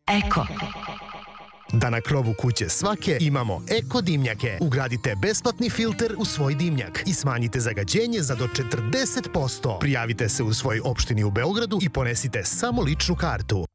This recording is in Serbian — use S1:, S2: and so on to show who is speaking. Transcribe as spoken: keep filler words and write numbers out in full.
S1: Eko.
S2: Da na krovu kuće svake imamo eko dimnjake. Ugradite besplatni filter u svoj dimnjak i smanjite zagađenje za do četrdeset posto. Prijavite se u svojoj opštini u Beogradu i ponesite samo ličnu kartu.